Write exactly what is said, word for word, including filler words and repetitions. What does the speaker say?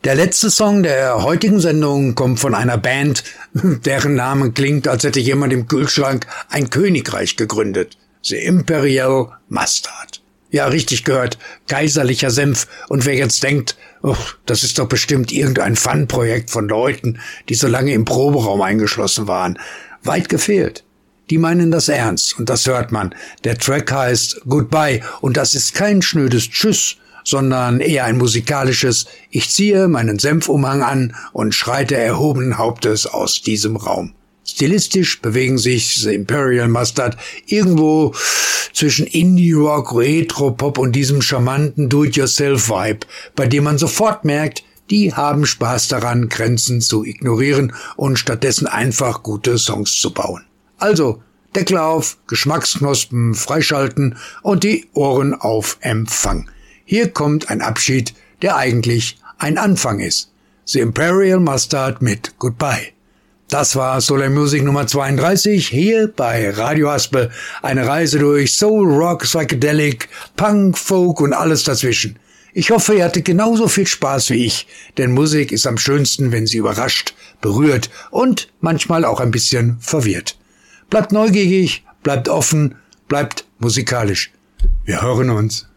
Der letzte Song der heutigen Sendung kommt von einer Band, deren Name klingt, als hätte jemand im Kühlschrank ein Königreich gegründet. The Imperial Mustard. Ja, richtig gehört, kaiserlicher Senf. Und wer jetzt denkt, oh, das ist doch bestimmt irgendein Fun-Projekt von Leuten, die so lange im Proberaum eingeschlossen waren. Weit gefehlt. Die meinen das ernst und das hört man. Der Track heißt Goodbye und das ist kein schnödes Tschüss, sondern eher ein musikalisches Ich ziehe meinen Senfumhang an und schreite erhobenen Hauptes aus diesem Raum. Stilistisch bewegen sich The Imperial Mustard irgendwo zwischen Indie-Rock, Retro-Pop und diesem charmanten Do-it-yourself-Vibe, bei dem man sofort merkt, die haben Spaß daran, Grenzen zu ignorieren und stattdessen einfach gute Songs zu bauen. Also, Deckel auf, Geschmacksknospen freischalten und die Ohren auf Empfang. Hier kommt ein Abschied, der eigentlich ein Anfang ist. The Imperial Mustard mit Goodbye. Das war Solar Music Nummer zweiunddreißig, hier bei Radio Haspel. Eine Reise durch Soul, Rock, Psychedelic, Punk, Folk und alles dazwischen. Ich hoffe, ihr hattet genauso viel Spaß wie ich, denn Musik ist am schönsten, wenn sie überrascht, berührt und manchmal auch ein bisschen verwirrt. Bleibt neugierig, bleibt offen, bleibt musikalisch. Wir hören uns.